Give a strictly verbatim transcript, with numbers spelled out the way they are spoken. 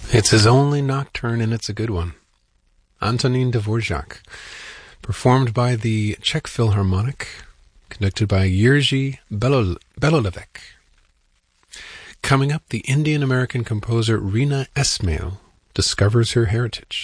It's his only nocturne, and it's a good one. Antonin Dvorak, performed by the Czech Philharmonic, conducted by Jiří Belol- Belolevek. Coming up, the Indian-American composer Rina Esmail discovers her heritage.